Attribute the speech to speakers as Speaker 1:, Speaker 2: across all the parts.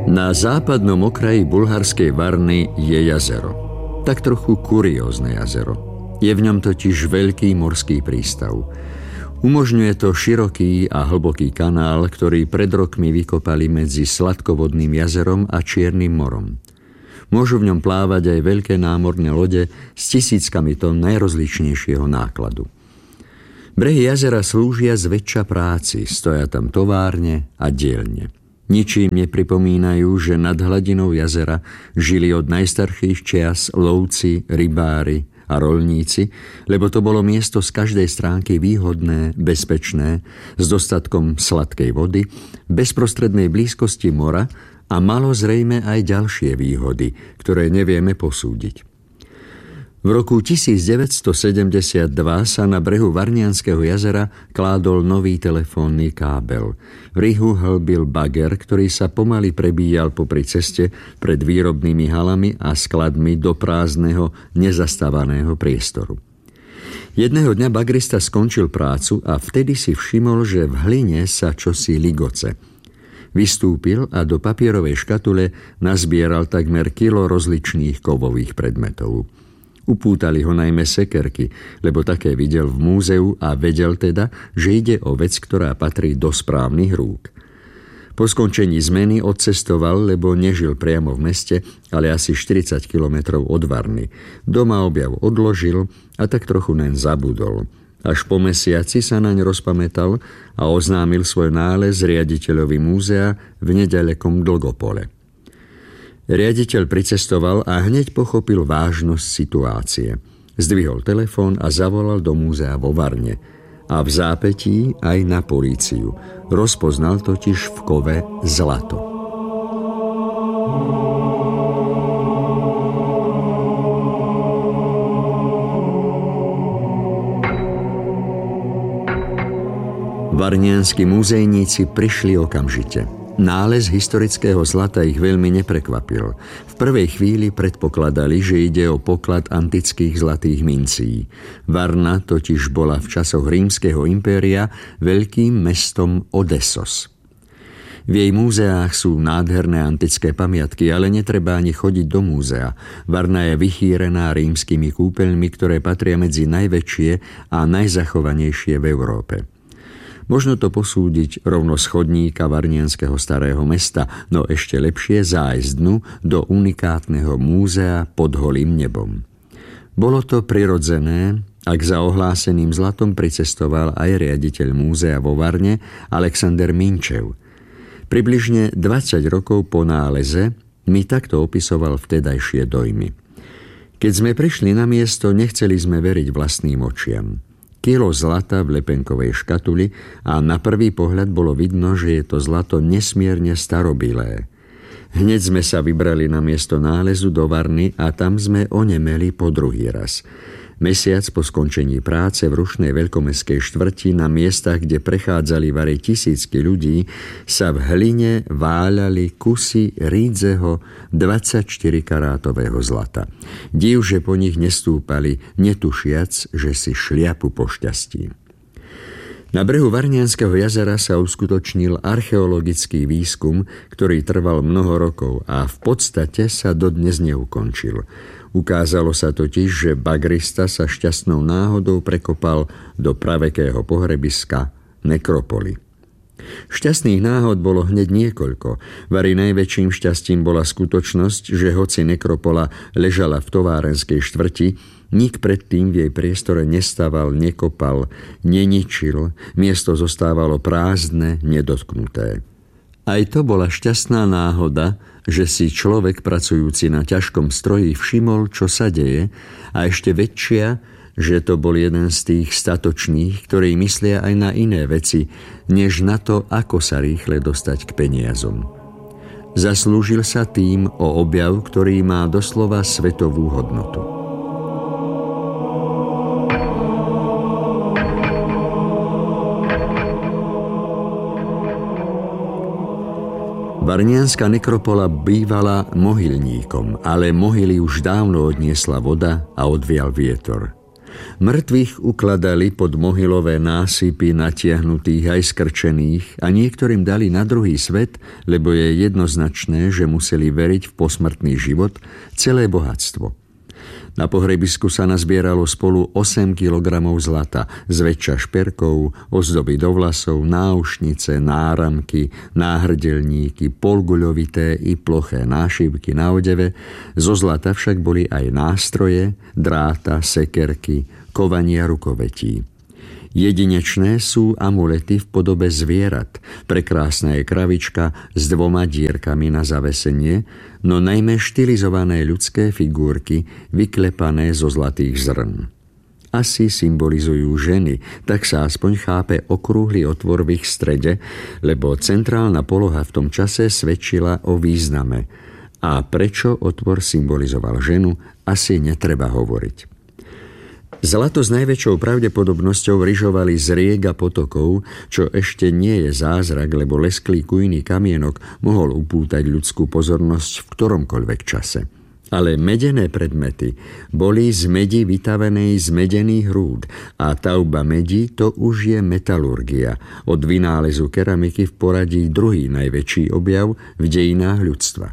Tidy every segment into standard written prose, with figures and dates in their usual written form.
Speaker 1: Na západnom okraji bulharskej Varny je jazero. Tak trochu kuriózne jazero. Je v ňom totiž veľký morský prístav. Umožňuje to široký a hlboký kanál, ktorý pred rokmi vykopali medzi sladkovodným jazerom a Čiernym morom. Môžu v ňom plávať aj veľké námorné lode s tisíckami tón najrozličnejšieho nákladu. Brehy jazera slúžia zväčša práci, stoja tam továrne a dielne. Ničím nepripomínajú, že nad hladinou jazera žili od najstarších čias lovci, rybári a roľníci, lebo to bolo miesto z každej stránky výhodné, bezpečné, s dostatkom sladkej vody, bezprostrednej blízkosti mora a malo zrejme aj ďalšie výhody, ktoré nevieme posúdiť. V roku 1972 sa na brehu Varnianského jazera kládol nový telefónny kábel. V rihu hlbil bager, ktorý sa pomaly prebíjal popri ceste pred výrobnými halami a skladmi do prázdneho, nezastávaného priestoru. Jedného dňa bagrista skončil prácu a vtedy si všimol, že v hline sa čosi ligoce. Vystúpil a do papierovej škatule nazbieral takmer kilo rozličných kovových predmetov. Upútali ho najmä sekerky, lebo také videl v múzeu a vedel teda, že ide o vec, ktorá patrí do správnych rúk. Po skončení zmeny odcestoval, lebo nežil priamo v meste, ale asi 40 kilometrov od Varny. Doma objav odložil a tak trochu naň zabudol. Až po mesiaci sa naň rozpamätal a oznámil svoj nález riaditeľovi múzea v nedalekom Dlgopole. Riaditeľ pricestoval a hneď pochopil vážnosť situácie. Zdvihol telefón a zavolal do múzea vo Varne. A v zápätí aj na políciu. Rozpoznal totiž v kove zlato. Varnianski múzejníci prišli okamžite. Nález historického zlata ich veľmi neprekvapil. V prvej chvíli predpokladali, že ide o poklad antických zlatých mincí. Varna totiž bola v časoch Rímskeho impéria veľkým mestom Odessos. V jej múzeách sú nádherné antické pamiatky, ale netreba ani chodiť do múzea. Varna je vychýrená rímskymi kúpeľmi, ktoré patria medzi najväčšie a najzachovanejšie v Európe. Možno to posúdiť rovno z chodníka Varnianského starého mesta, no ešte lepšie zájsť dnu do unikátneho múzea pod holým nebom. Bolo to prirodzené, ak za ohláseným zlatom pricestoval aj riaditeľ múzea vo Varne Alexander Minčev. Približne 20 rokov po náleze mi takto opisoval vtedajšie dojmy. Keď sme prišli na miesto, nechceli sme veriť vlastným očiam. Kilo zlata v lepenkovej škatuli a na prvý pohľad bolo vidno, že je to zlato nesmierne starobilé. Hneď sme sa vybrali na miesto nálezu do Varny a tam sme onemeli po druhý raz. Mesiac po skončení práce v rušnej veľkomestskej štvrti na miestach, kde prechádzali vari tisícky ľudí, sa v hline váľali kusy rídzeho 24-karátového zlata. Div, že po nich nestúpali, netušiac, že si šliapu po šťastí. Na brehu Varnianského jazera sa uskutočnil archeologický výskum, ktorý trval mnoho rokov a v podstate sa dodnes neukončil. Ukázalo sa totiž, že bagrista sa šťastnou náhodou prekopal do pravekého pohrebiska nekropoly. Šťastných náhod bolo hneď niekoľko. Vari najväčším šťastím bola skutočnosť, že hoci nekropola ležala v továrenskej štvrti, nik predtým v jej priestore nestaval, nekopal, neničil, miesto zostávalo prázdne, nedotknuté. Aj to bola šťastná náhoda, že si človek pracujúci na ťažkom stroji všimol, čo sa deje, a ešte väčšia, že to bol jeden z tých statočných, ktorí myslia aj na iné veci, než na to, ako sa rýchle dostať k peniazom. Zaslúžil sa tým o objav, ktorý má doslova svetovú hodnotu. Varnianská nekropola bývala mohylníkom, ale mohyly už dávno odniesla voda a odvial vietor. Mŕtvych ukladali pod mohylové násypy natiahnutých aj skrčených a niektorým dali na druhý svet, lebo je jednoznačné, že museli veriť v posmrtný život, celé bohatstvo. Na pohrebisku sa nazbieralo spolu 8 kilogramov zlata, zväčša šperkov, ozdoby do vlasov, náušnice, náramky, náhrdelníky, polguľovité i ploché nášivky na odeve. Zo zlata však boli aj nástroje, dráta, sekerky, kovania rukovetí. Jedinečné sú amulety v podobe zvierat. Prekrásna je kravička s 2 dierkami na zavesenie, no najmä štilizované ľudské figurky vyklepané zo zlatých zrn. Asi symbolizujú ženy, tak sa aspoň chápe okrúhly otvor v ich strede, lebo centrálna poloha v tom čase svedčila o význame. A prečo otvor symbolizoval ženu, asi netreba hovoriť. Zlato s najväčšou pravdepodobnosťou ryžovali z riek a potokov, čo ešte nie je zázrak, lebo lesklý kujný kamienok mohol upútať ľudskú pozornosť v ktoromkoľvek čase. Ale medené predmety boli z medi vytavenej z medených rúd a tavba medi to už je metalurgia, od vynálezu keramiky v poradí druhý najväčší objav v dejinách ľudstva.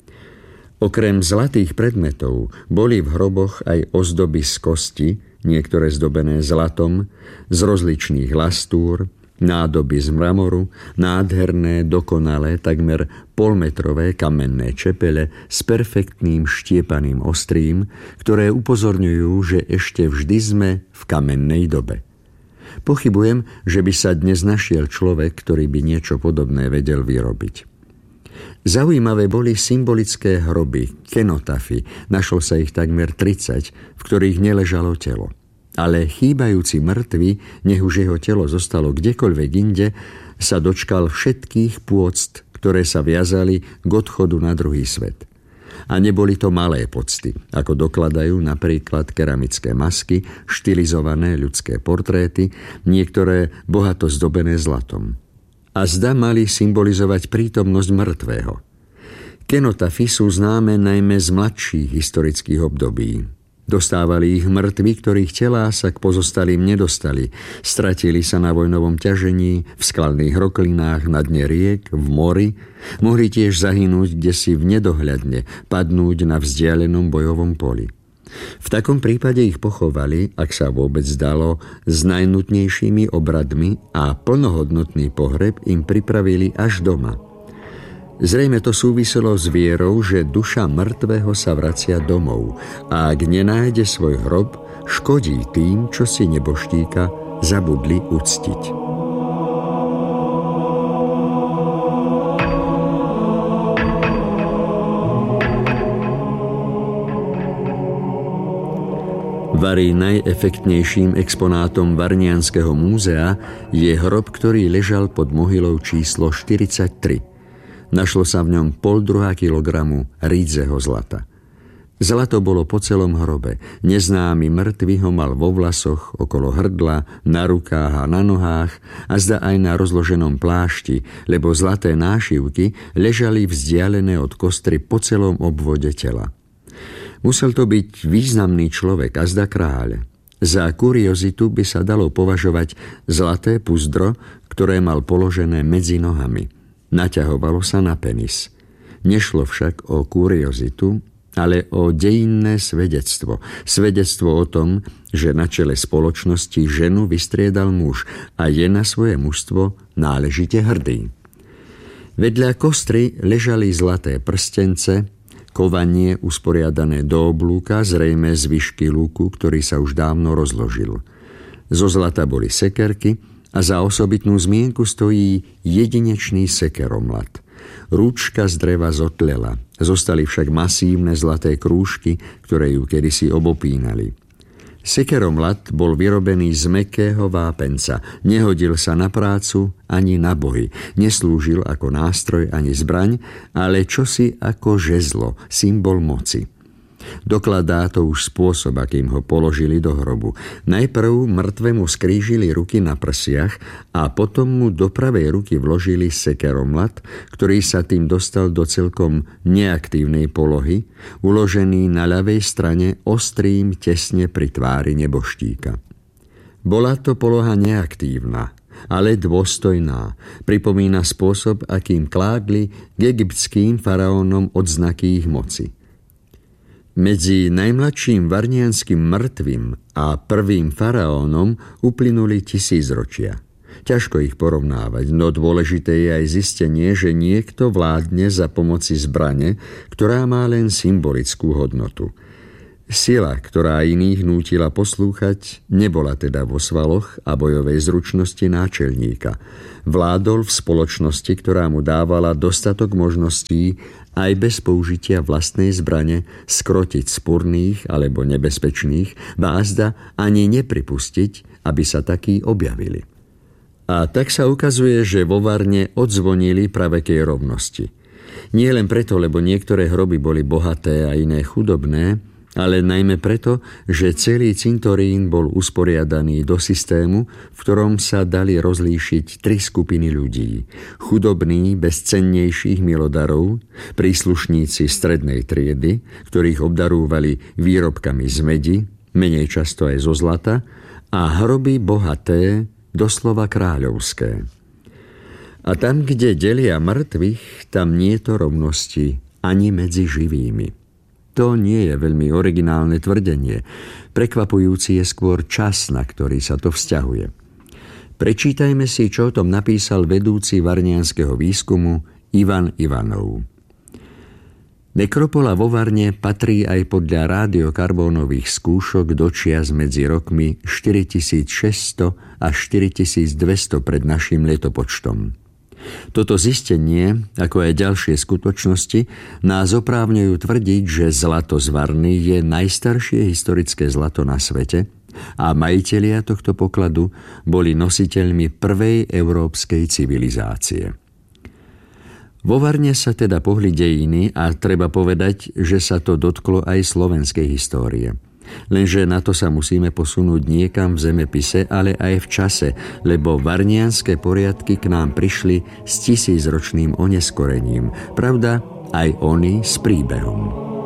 Speaker 1: Okrem zlatých predmetov boli v hroboch aj ozdoby z kosti, niektoré zdobené zlatom, z rozličných lastúr, nádoby z mramoru, nádherné, dokonalé, takmer polmetrové kamenné čepele s perfektným štiepaným ostrým, ktoré upozorňujú, že ešte vždy sme v kamennej dobe. Pochybujem, že by sa dnes našiel človek, ktorý by niečo podobné vedel vyrobiť. Zaujímavé boli symbolické hroby, kenotafy, našlo sa ich takmer 30, v ktorých neležalo telo. Ale chýbajúci mŕtvy, nech už jeho telo zostalo kdekoľvek inde, sa dočkal všetkých pôct, ktoré sa viazali k odchodu na druhý svet. A neboli to malé pocty, ako dokladajú napríklad keramické masky, štilizované ľudské portréty, niektoré bohato zdobené zlatom. A zda mali symbolizovať prítomnosť mŕtvého. Kenotafy sú známe najmä z mladších historických období. Dostávali ich mŕtvi, ktorých telá sa k pozostalým nedostali. Stratili sa na vojnovom ťažení, v skalných roklinách, na dne riek, v mori. Mohli tiež zahynúť kdesi v nedohľadne, padnúť na vzdialenom bojovom poli. V takom prípade ich pochovali, ak sa vôbec dalo, s najnutnejšími obradmi a plnohodnotný pohreb im pripravili až doma. Zrejme to súviselo s vierou, že duša mŕtvého sa vracia domov a ak nenájde svoj hrob, škodí tým, čo si neboštíka zabudli uctiť. Vari najefektnejším exponátom Varnianského múzea je hrob, ktorý ležal pod mohylou číslo 43. Našlo sa v ňom 0,5 kilogramu rídzeho zlata. Zlato bolo po celom hrobe. Neznámy mŕtvy ho mal vo vlasoch, okolo hrdla, na rukách a na nohách a zda aj na rozloženom plášti, lebo zlaté nášivky ležali vzdialené od kostry po celom obvode tela. Musel to byť významný človek a zda kráľ. Za kuriozitu by sa dalo považovať zlaté puzdro, ktoré mal položené medzi nohami. Naťahovalo sa na penis. Nešlo však o kuriozitu, ale o dejinné svedectvo. Svedectvo o tom, že na čele spoločnosti ženu vystriedal muž a je na svoje mužstvo náležite hrdý. Vedľa kostry ležali zlaté prstence, kovanie usporiadané do oblúka, zrejme z výšky lúku, ktorý sa už dávno rozložil. Zo zlata boli sekerky a za osobitnú zmienku stojí jedinečný sekeromlat. Rúčka z dreva zotlela, zostali však masívne zlaté krúžky, ktoré ju kedysi obopínali. Sekeromlat bol vyrobený z mäkkého vápenca, nehodil sa na prácu ani na bohy, neslúžil ako nástroj ani zbraň, ale čosi ako žezlo, symbol moci. Dokladá to už spôsob, akým ho položili do hrobu. Najprv mŕtvemu skrížili ruky na prsiach a potom mu do pravej ruky vložili sekeromlat, ktorý sa tým dostal do celkom neaktívnej polohy, uložený na ľavej strane ostrým tesne pri tvári neboštíka. Bola to poloha neaktívna, ale dôstojná. Pripomína spôsob, akým kládli k egyptským faraónom odznaky ich moci. Medzi najmladším varnianským mŕtvým a prvým faraónom uplynuli 1000 ročia. Ťažko ich porovnávať, no dôležité je aj zistenie, že niekto vládne za pomoci zbrane, ktorá má len symbolickú hodnotu. Sila, ktorá iných nútila poslúchať, nebola teda vo svaloch a bojovej zručnosti náčelníka. Vládol v spoločnosti, ktorá mu dávala dostatok možností aj bez použitia vlastnej zbrane skrotiť spurných alebo nebezpečných, ba azda ani nepripustiť, aby sa takí objavili. A tak sa ukazuje, že vo Varne odzvonili pravekej rovnosti. Nie len preto, lebo niektoré hroby boli bohaté a iné chudobné, ale najmä preto, že celý cintorín bol usporiadaný do systému, v ktorom sa dali rozlíšiť 3 skupiny ľudí. Chudobní, bez cennejších milodarov, príslušníci strednej triedy, ktorých obdarúvali výrobkami z medi, menej často aj zo zlata, a hroby bohaté, doslova kráľovské. A tam, kde delia mŕtvych, tam nie je to rovnosti ani medzi živými. To nie je veľmi originálne tvrdenie. Prekvapujúci je skôr čas, na ktorý sa to vzťahuje. Prečítajme si, čo o tom napísal vedúci varnianského výskumu Ivan Ivanov. Nekropola vo Varne patrí aj podľa rádiokarbónových skúšok do čias medzi rokmi 4600 a 4200 pred našim letopočtom. Toto zistenie, ako aj ďalšie skutočnosti, nás oprávňujú tvrdiť, že zlato z Varny je najstaršie historické zlato na svete a majitelia tohto pokladu boli nositeľmi prvej európskej civilizácie. Vo Varne sa teda pohli dejiny a treba povedať, že sa to dotklo aj slovenskej histórie. Lenže na to sa musíme posunúť niekam v zemepise, ale aj v čase, lebo varnianské poriadky k nám prišli s 1000-ročným oneskorením. Pravda, aj oni s príbehom.